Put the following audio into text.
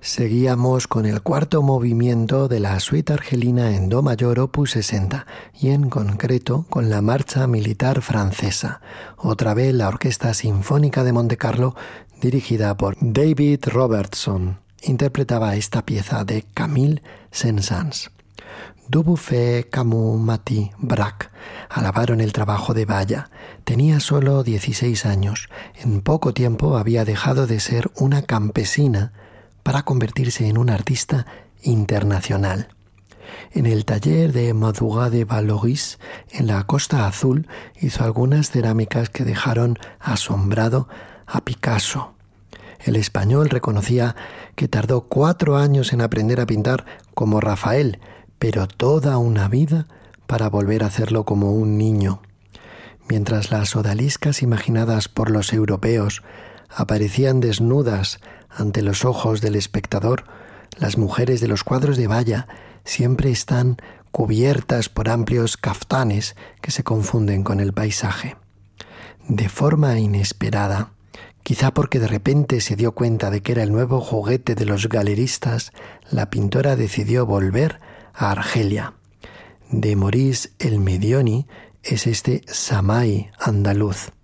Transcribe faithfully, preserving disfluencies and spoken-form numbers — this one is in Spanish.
Seguíamos con el cuarto movimiento de la suite argelina en do mayor opus sesenta y en concreto con la marcha militar francesa. Otra vez la Orquesta Sinfónica de Montecarlo, dirigida por David Robertson, interpretaba esta pieza de Camille Saint-Saëns. Dubuffet, Camus, Maty, Braque alabaron el trabajo de Balla. Tenía solo dieciséis años. En poco tiempo había dejado de ser una campesina para convertirse en una artista internacional. En el taller de Madougat de Vallauris, en la Costa Azul, hizo algunas cerámicas que dejaron asombrado a Picasso. El español reconocía que tardó cuatro años en aprender a pintar como Rafael, pero toda una vida para volver a hacerlo como un niño. Mientras las odaliscas imaginadas por los europeos aparecían desnudas ante los ojos del espectador, las mujeres de los cuadros de Balla siempre están cubiertas por amplios caftanes que se confunden con el paisaje. De forma inesperada, quizá porque de repente se dio cuenta de que era el nuevo juguete de los galeristas, la pintora decidió volver a Argelia. De Maurice El Medioni es este Samaí andaluz.